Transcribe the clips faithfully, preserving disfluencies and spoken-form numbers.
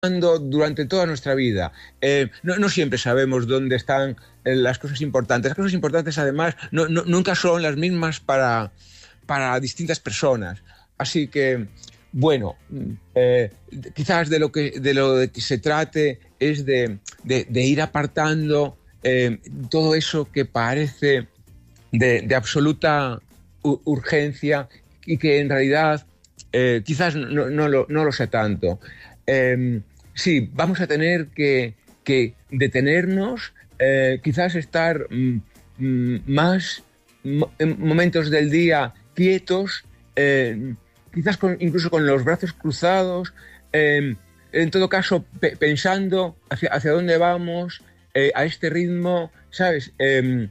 durante toda nuestra vida. Eh, no, no siempre sabemos dónde están eh, las cosas importantes. Las cosas importantes, además, no, no, nunca son las mismas para, para distintas personas. Así que, bueno, eh, quizás de lo que, de lo que se trate es de, de, de ir apartando eh, todo eso que parece de, de absoluta urgencia y que en realidad eh, quizás no, no, lo, no lo sea tanto. Eh, sí, vamos a tener que, que detenernos, eh, quizás estar mm, más mo- en momentos del día quietos, eh, quizás con, incluso con los brazos cruzados, eh, en todo caso pe- pensando hacia, hacia dónde vamos, eh, a este ritmo, ¿sabes? Eh,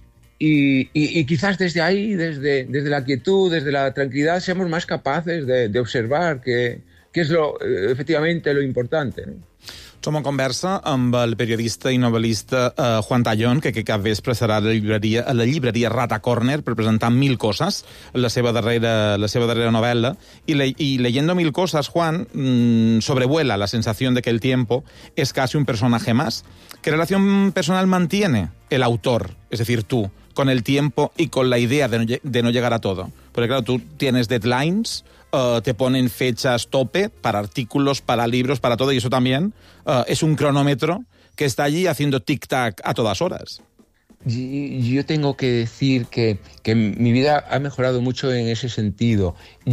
y, y, y quizás desde ahí, desde, desde la quietud, desde la tranquilidad, seamos más capaces de, de observar que, que és lo, efectivamente lo importante, no? Som en conversa amb el periodista i novel·lista uh, Juan Tallón, que, que cap vespre serà a la llibreria, a la llibreria Rata Corner per presentar Mil coses, la seva darrera, la seva darrera novel·la. Y, le, y leyendo Mil cosas, Juan mmm, sobrevuela la sensación de que el tiempo es casi un personaje más. ¿Qué relación personal mantiene el autor, es decir, tú, con el tiempo y con la idea de no, de no llegar a todo? Porque claro, tú tienes deadlines, uh, te ponen fechas tope para artículos, para libros, para todo, y eso también uh, es un cronómetro que está allí haciendo tic-tac a todas horas. Yo tengo que decir que, que mi vida ha mejorado mucho en ese sentido.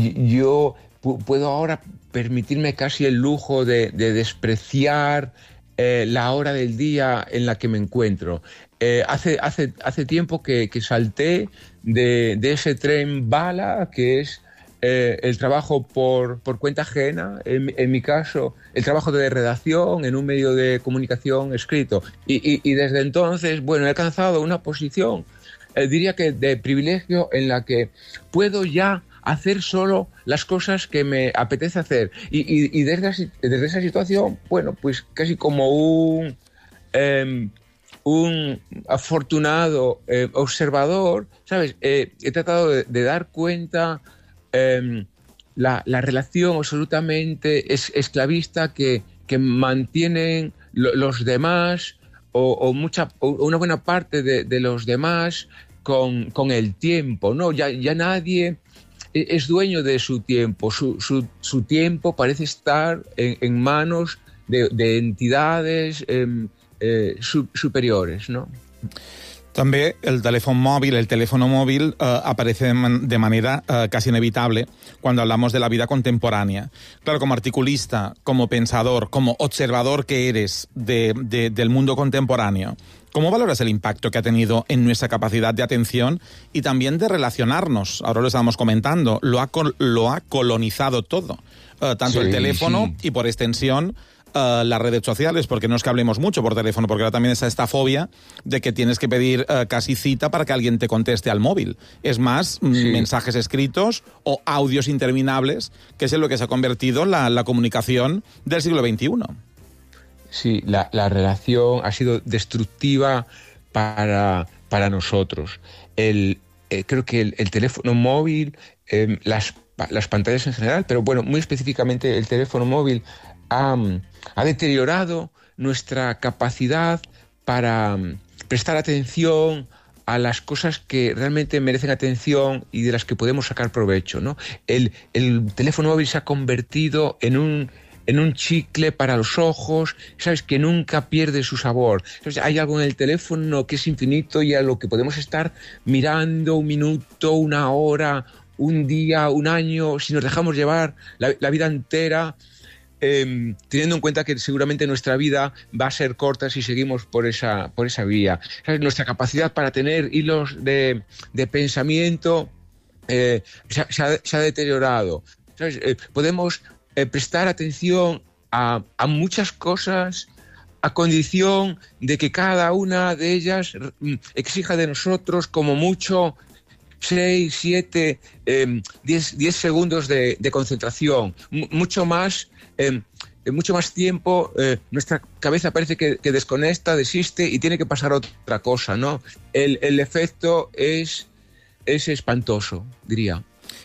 Yo puedo ahora permitirme casi el lujo de, de despreciar eh, la hora del día en la que me encuentro. Eh, hace, hace, hace tiempo que, que salté de, de ese tren bala que es eh, el trabajo por, por cuenta ajena, en, en mi caso el trabajo de redacción en un medio de comunicación escrito, y, y, y desde entonces, bueno, he alcanzado una posición, eh, diría que de privilegio, en la que puedo ya hacer solo las cosas que me apetece hacer, y, y, y desde, desde esa situación, bueno, pues casi como un... Eh, un afortunado eh, observador, ¿sabes? Eh, he tratado de, de dar cuenta eh, la, la relación absolutamente es, esclavista que, que mantienen lo, los demás o, o, mucha, o una buena parte de, de los demás con, con el tiempo, ¿no? Ya, ya nadie es dueño de su tiempo, su, su, su tiempo parece estar en, en manos de, de entidades eh, Eh, su, superiores, ¿no? También el teléfono móvil, el teléfono móvil eh, aparece de, man de manera eh, casi inevitable cuando hablamos de la vida contemporánea. Claro, como articulista, como pensador, como observador que eres de, de, del mundo contemporáneo, ¿cómo valoras el impacto que ha tenido en nuestra capacidad de atención y también de relacionarnos? Ahora lo estábamos comentando, lo ha, lo ha colonizado todo, eh, tanto sí, el teléfono sí. y por extensión Uh, las redes sociales, porque no es que hablemos mucho por teléfono, porque ahora también está esta fobia de que tienes que pedir uh, casi cita para que alguien te conteste al móvil. Es más, sí. mensajes escritos o audios interminables, que es en lo que se ha convertido la, la comunicación del siglo veintiuno. Sí, la, la relación ha sido destructiva para, para nosotros. El, eh, creo que el, el teléfono móvil, eh, las, las pantallas en general, pero bueno, muy específicamente el teléfono móvil, Ha, ha deteriorado nuestra capacidad para prestar atención a las cosas que realmente merecen atención y de las que podemos sacar provecho, ¿no? El, el teléfono móvil se ha convertido en un, en un chicle para los ojos, ¿sabes? Que nunca pierde su sabor. Entonces, hay algo en el teléfono que es infinito y a lo que podemos estar mirando un minuto, una hora, un día, un año, si nos dejamos llevar la, la vida entera. Eh, teniendo en cuenta que seguramente nuestra vida va a ser corta si seguimos por esa, por esa vía. ¿Sabes? Nuestra capacidad para tener hilos de, de pensamiento eh, se, se, ha, se ha deteriorado. ¿Sabes? Eh, podemos eh, prestar atención a, a muchas cosas a condición de que cada una de ellas exija de nosotros como mucho seis, siete, diez segundos de, de concentración, M mucho más, eh, mucho más tiempo. Eh, nuestra cabeza parece que, que desconecta, desiste y tiene que pasar otra cosa, ¿no? El, el efecto es, es espantoso, diría.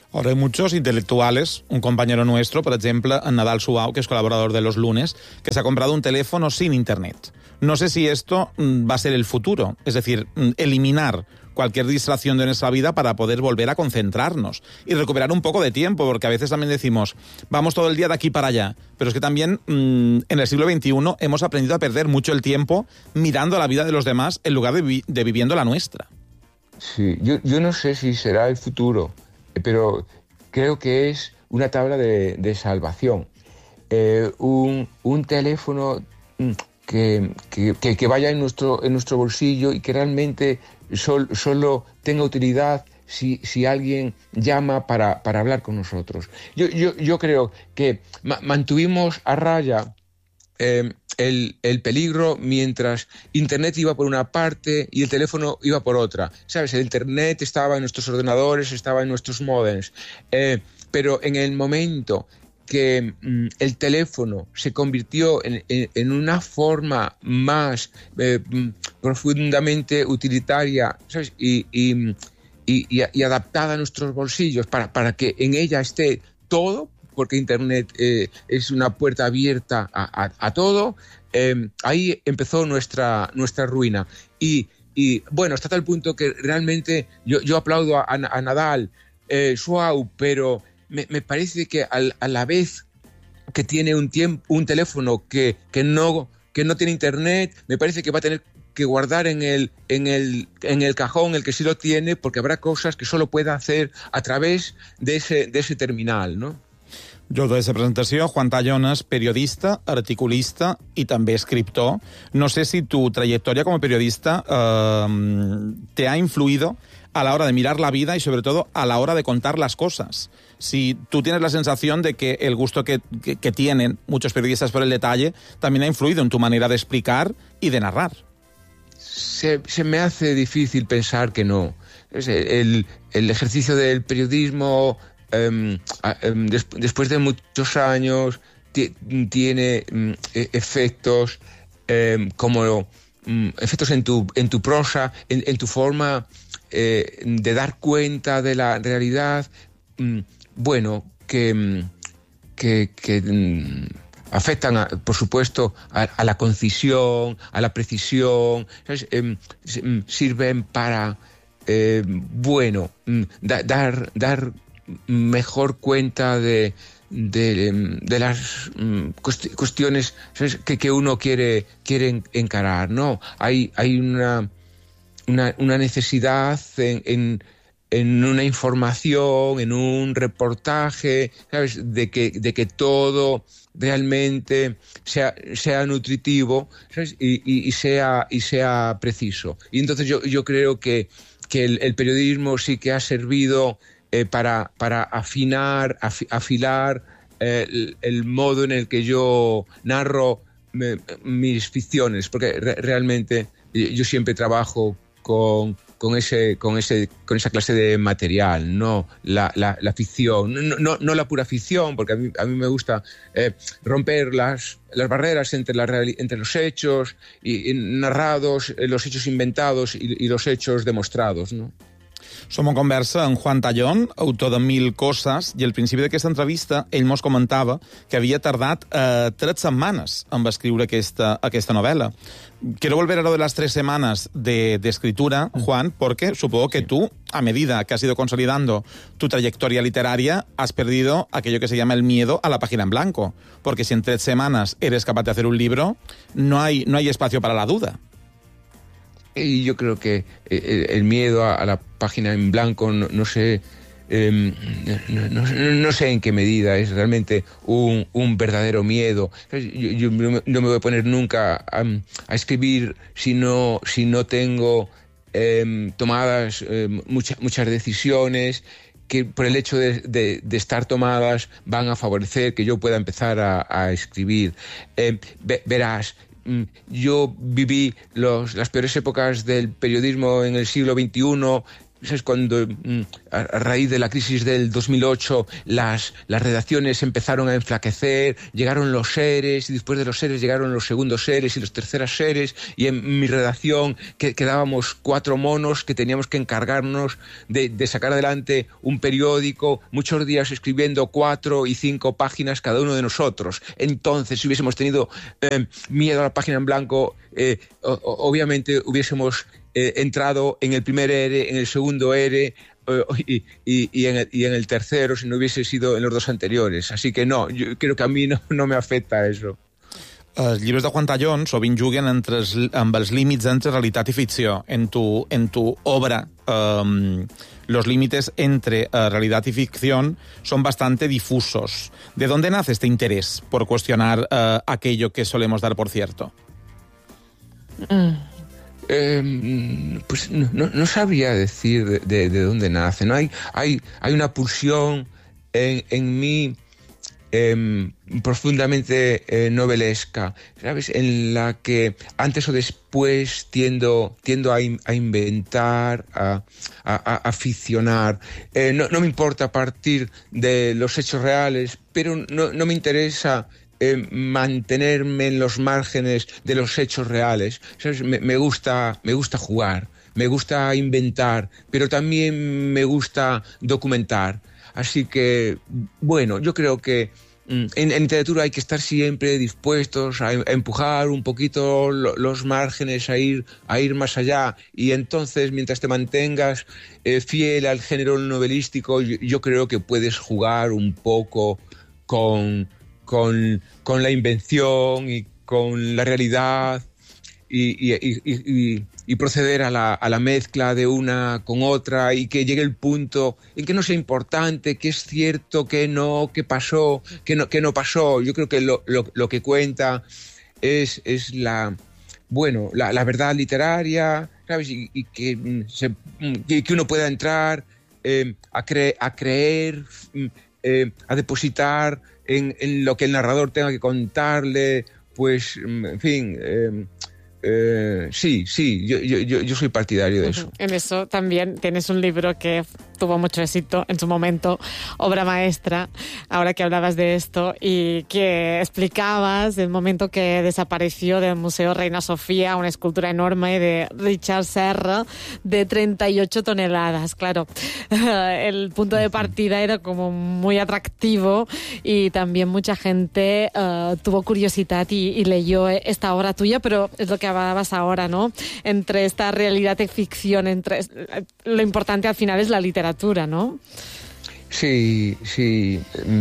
Ahora hay muchos intelectuales, un compañero nuestro, por ejemplo, Nadal Suau, que es colaborador de Los Lunes, que se ha comprado un teléfono sin internet. No sé si esto va a ser el futuro, es decir, eliminar cualquier distracción de nuestra vida para poder volver a concentrarnos y recuperar un poco de tiempo, porque a veces también decimos, vamos todo el día de aquí para allá, pero es que también mmm, en el siglo veintiuno hemos aprendido a perder mucho el tiempo mirando la vida de los demás en lugar de, vi- de viviendo la nuestra. Sí, yo, yo no sé si será el futuro, pero creo que es una tabla de, de salvación. Eh, un, un teléfono que, que, que, que vaya en nuestro, en nuestro bolsillo y que realmente sol, solo tenga utilidad si, si alguien llama para, para hablar con nosotros. Yo, yo, yo creo que ma- mantuvimos a raya eh, el, el peligro mientras Internet iba por una parte y el teléfono iba por otra. ¿Sabes? El Internet estaba en nuestros ordenadores, estaba en nuestros módems, eh, pero en el momento que mm, el teléfono se convirtió en, en, en una forma más eh, profundamente utilitaria, ¿sabes? Y, y, y, y adaptada a nuestros bolsillos para, para que en ella esté todo, porque Internet eh, es una puerta abierta a, a, a todo, eh, ahí empezó nuestra, nuestra ruina. Y, y bueno, hasta tal punto que realmente yo, yo aplaudo a, a Nadal, eh, Suau, pero me, me parece que al, a la vez que tiene un, tiempo, un teléfono que, que, no, que no tiene Internet, me parece que va a tener que guardar en el, en el, en el cajón el que sí lo tiene, porque habrá cosas que solo pueda hacer a través de ese, de ese terminal, ¿no? Jo de la presentació, Juan Tallones, periodista, articulista i també escriptor. No sé si tu trayectoria como periodista eh, te ha influido a la hora de mirar la vida y sobre todo a la hora de contar las cosas. Si tú tienes la sensación de que el gusto que, que, que tienen muchos periodistas por el detalle también ha influido en tu manera de explicar y de narrar. Se, se me hace difícil pensar que no. El, el ejercicio del periodismo Um, um, des, después de muchos años t- tiene um, efectos um, como um, efectos en tu, en tu prosa, en, en tu forma eh, de dar cuenta de la realidad, um, bueno, que, um, que, que um, afectan, a, por supuesto, a, a la concisión, a la precisión, ¿sabes? Um, um, sirven para, eh, bueno, um, da, dar... dar mejor cuenta de, de, de las cuestiones, ¿sabes? Que, que uno quiere, quiere encarar, ¿no? Hay, hay una, una, una necesidad en, en, en una información, en un reportaje, ¿sabes? De que, de que todo realmente sea, sea nutritivo, ¿sabes? Y, y, y, sea, y sea preciso. Y entonces yo, yo creo que, que el, el periodismo sí que ha servido Eh, para, para afinar, af, afilar eh, el, el modo en el que yo narro me, mis ficciones, porque re, realmente yo siempre trabajo con, con, ese, con, ese, con esa clase de material, no la, la, la ficción, no, no, no la pura ficción, porque a mí, a mí me gusta eh, romper las, las barreras entre, la, entre los hechos y, y narrados, los hechos inventados y, y los hechos demostrados, ¿no? Som en conversa amb Juan Tallón, autor de Mil coses, i al principi d'aquesta entrevista ell mos comentava que havia tardat eh, tres setmanes en escriure aquesta, aquesta novel·la. Quiero volver a lo de las tres semanas de, de escritura, Juan, porque supongo que tú, a medida que has ido consolidando tu trayectoria literaria, has perdido aquello que se llama el miedo a la página en blanco. Porque si en tres semanas eres capaz de hacer un libro, no hay, no hay espacio para la duda. Y yo creo que el, el miedo a, a la página en blanco, no, no sé... Eh, no, no, no sé en qué medida es realmente un, un verdadero miedo. Yo, yo no me voy a poner nunca a, a escribir si no, si no tengo eh, tomadas eh, mucha, muchas decisiones que por el hecho de, de, de estar tomadas van a favorecer que yo pueda empezar a, a escribir. Eh, verás, yo viví los, las peores épocas del periodismo en el siglo veintiuno ¿sabes? Cuando a raíz de la crisis del dos mil ocho las, las redacciones empezaron a enflaquecer, llegaron los seres y después de los seres llegaron los segundos seres y los terceros seres, y en mi redacción que, quedábamos cuatro monos que teníamos que encargarnos de, de sacar adelante un periódico, muchos días escribiendo cuatro y cinco páginas cada uno de nosotros. Entonces, si hubiésemos tenido eh, miedo a la página en blanco, eh, o, obviamente hubiésemos Eh, entrado en el primer E R E, en el segundo E R E eh, y, y, y, en el, y en el tercero si no hubiese sido en los dos anteriores. Así que no, yo creo que a mí no, no me afecta eso. Els llibres de Juan Tallón sovint juguen entre els, amb els límits entre realitat i ficció. En tu, en tu obra, um, los límites entre uh, realidad y ficción son bastante difusos. ¿De dónde nace este interés por cuestionar uh, aquello que solemos dar por cierto? Mm. Eh, pues no, no sabría decir de, de, de dónde nace. No hay, hay, hay una pulsión en, en mí eh, profundamente eh, novelesca, ¿sabes? En la que antes o después tiendo, tiendo a, in, a inventar, a, a, a ficcionar. Eh, no, no me importa partir de los hechos reales, pero no, no me interesa Eh, mantenerme en los márgenes de los hechos reales. ¿Sabes? Me, me gusta, me gusta jugar, me gusta inventar, pero también me gusta documentar. Así que, bueno, yo creo que mm, en, en literatura hay que estar siempre dispuestos a, a empujar un poquito lo, los márgenes, a ir, a ir más allá. Y entonces, mientras te mantengas eh, fiel al género novelístico, yo, yo creo que puedes jugar un poco con Con, con la invención y con la realidad y, y, y, y, y proceder a la, a la mezcla de una con otra y que llegue el punto en que no sea importante qué es cierto, qué no, qué pasó, qué no, qué no pasó. Yo creo que lo, lo, lo que cuenta es, es la, bueno, la, la verdad literaria, ¿sabes? Y, y que, se, que, que uno pueda entrar eh, a, cre, a creer, eh, a depositar En, en lo que el narrador tenga que contarle, pues, en fin, eh, eh, sí, sí, yo, yo, yo soy partidario de eso. Uh-huh. En eso también tienes un libro que tuvo mucho éxito en su momento, obra maestra, ahora que hablabas de esto, y que explicabas el momento que desapareció del Museo Reina Sofía una escultura enorme de Richard Serra de treinta y ocho toneladas. Claro, el punto de partida era como muy atractivo y también mucha gente uh, tuvo curiosidad y, y leyó esta obra tuya, pero es lo que hablabas ahora, ¿no? Entre esta realidad y ficción, entre lo importante al final es la literatura, ¿no? Sí, sí.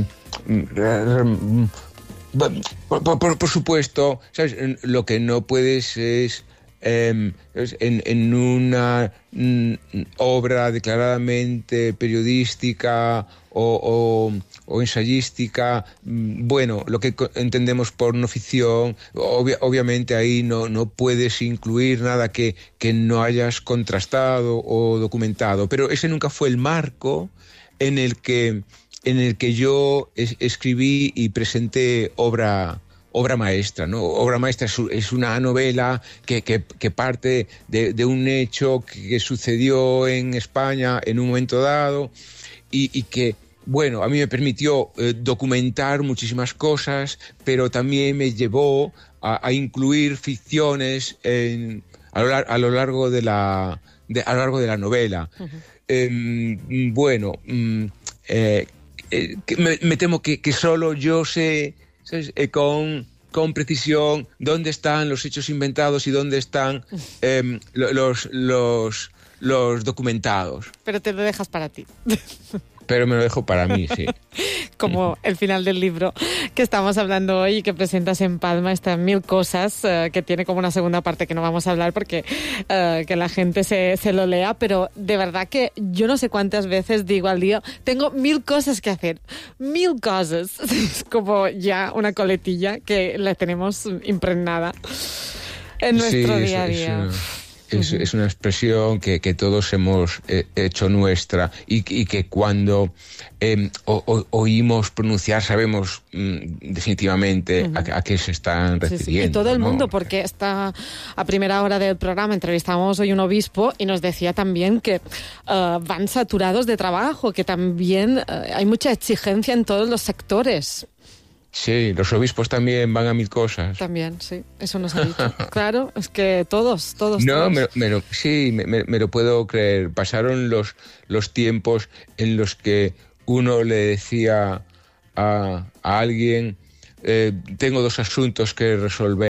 Por, por, por supuesto, ¿sabes? Lo que no puedes es eh, en, en una mm, obra declaradamente periodística o, o, o ensayística, bueno, lo que entendemos por no ficción, obvia, obviamente ahí no, no puedes incluir nada que, que no hayas contrastado o documentado, pero ese nunca fue el marco en el que, en el que yo es, escribí y presenté obra obra maestra, ¿no? Obra maestra es, es una novela que, que, que parte de, de un hecho que, que sucedió en España en un momento dado y, y que, bueno, a mí me permitió eh, documentar muchísimas cosas, pero también me llevó a, a incluir ficciones en, a, lo, a lo largo de la de, a lo largo de la novela. Uh-huh. Eh, bueno, eh, eh, me, me temo que, que solo yo sé, ¿sabes? Eh, con, con precisión dónde están los hechos inventados y dónde están eh, los, los, los documentados. Pero te lo dejas para ti. Pero me lo dejo para mí, sí. Como el final del libro que estamos hablando hoy y que presentas en Palma, estas mil cosas, uh, que tiene como una segunda parte que no vamos a hablar porque uh, que la gente se, se lo lea, pero de verdad que yo no sé cuántas veces digo al día, tengo mil cosas que hacer, mil cosas. Es como ya una coletilla que la tenemos impregnada en nuestro sí, día a eso, día. Eso. Es, uh-huh. es una expresión que, que todos hemos eh, hecho nuestra y, y que cuando eh, o, o, oímos pronunciar sabemos mm, definitivamente uh-huh. a, a qué se están refiriendo. Sí, sí. Y todo el ¿no? mundo, porque está a primera hora del programa entrevistamos hoy un obispo y nos decía también que uh, van saturados de trabajo, que también uh, hay mucha exigencia en todos los sectores. Sí, los obispos también van a mil cosas. También, sí, eso nos ha dicho. Claro, es que todos, todos, no, todos. Me, me lo, sí, me, me, me lo puedo creer. Pasaron los, los tiempos en los que uno le decía a, a alguien, eh, tengo dos asuntos que resolver.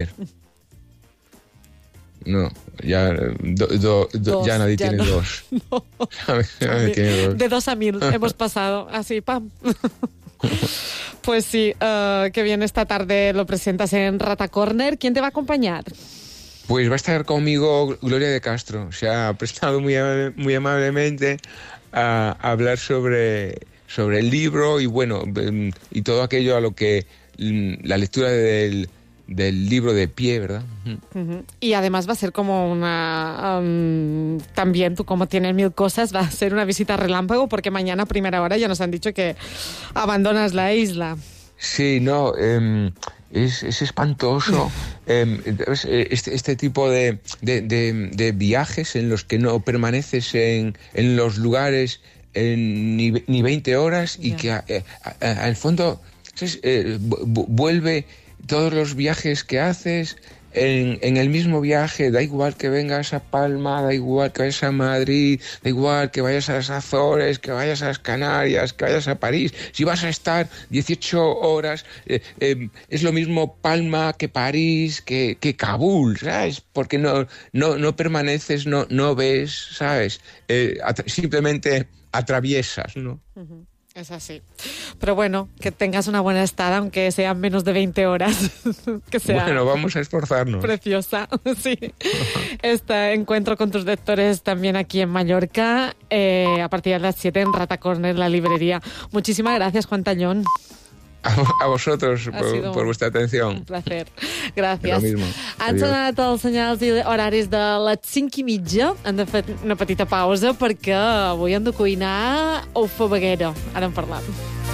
No, ya, do, do, do, dos, ya nadie ya tiene no. dos. No. nadie tiene dos. De dos a mil hemos pasado, así, pam. Pues sí, uh, que bien, esta tarde lo presentas en Rata Corner. ¿Quién te va a acompañar? Pues va a estar conmigo Gloria de Castro. Se ha prestado muy, muy amablemente a, a hablar sobre, sobre el libro y bueno, y todo aquello a lo que la lectura del, del libro de pie, ¿verdad? Uh-huh. Y además va a ser como una... Um, también, tú como tienes mil cosas, va a ser una visita relámpago porque mañana a primera hora ya nos han dicho que abandonas la isla. Sí, no, eh, es, es espantoso eh, este, este tipo de, de, de, de viajes en los que no permaneces en, en los lugares en ni, ni veinte horas y yeah. que al fondo ¿sabes? Eh, vuelve todos los viajes que haces en, en el mismo viaje, da igual que vengas a Palma, da igual que vayas a Madrid, da igual que vayas a las Azores, que vayas a las Canarias, que vayas a París, si vas a estar dieciocho horas, eh, eh, es lo mismo Palma que París, que, que Kabul, ¿sabes? Porque no, no, no permaneces, no, no ves, ¿sabes? Eh, at- simplemente atraviesas, ¿no? Uh-huh. Es así. Pero bueno, que tengas una buena estada, aunque sean menos de veinte horas. Que sea bueno, vamos a esforzarnos. Preciosa, sí. Este encuentro con tus lectores también aquí en Mallorca, eh, a partir de las siete en Rata Corner, la librería. Muchísimas gracias, Juan Tallón. A vosotros por, por vuestra atención. Un placer. Gràcies. Lo mismo. Han sonat els senyals i horaris de les cinc i mitja. Hem de fer una petita pausa perquè avui hem de cuinar ou fabaguera. Ara en parlam.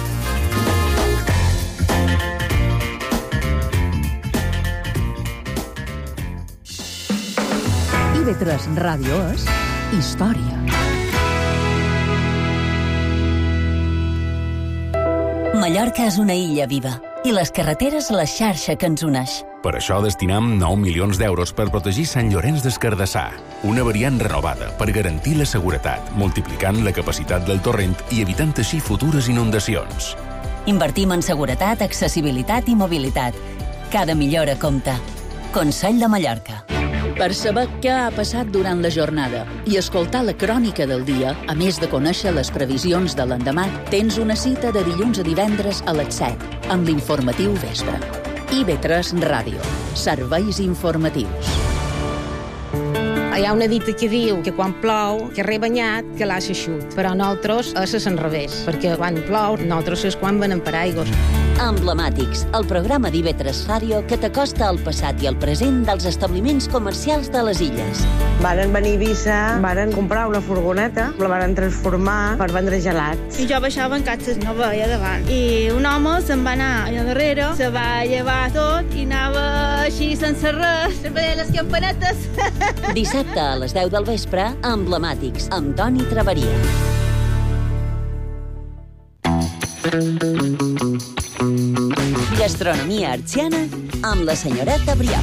I ve tres Ràdio és història. Mallorca és una illa viva i les carreteres la xarxa que ens uneix. Per això destinem nou milions d'euros per protegir Sant Llorenç des Cardassar, una variant renovada per garantir la seguretat, multiplicant la capacitat del torrent i evitant així futures inundacions. Invertim en seguretat, accessibilitat i mobilitat. Cada millora compta. Consell de Mallorca. Per saber què ha passat durant la jornada i escoltar la crònica del dia, a més de conèixer les previsions de l'endemà, tens una cita de dilluns a divendres a les set, amb l'informatiu vespre. I ve tres Ràdio. Serveis informatius. Hi ha una dita que diu que quan plou, que rebanyat, que l'ha eixut. Però nosaltres és a l'enrevés, perquè quan plou, nosaltres és quan venem paraigües. Emblemàtics, el programa d'I V tres Ràdio que t'acosta al passat i al present dels establiments comercials de les illes. Varen venir a Eivissa, varen comprar una furgoneta, la varen transformar per vendre gelats. I jo baixava en catxes, no veia davant. I un home se'n va anar allà darrere, se va llevar tot i anava així sense res, se veia les campanetes. Dissabte a les deu del vespre, Emblemàtics, amb Toni Traveria. Gastronomia artsiana amb la senyoreta Brià.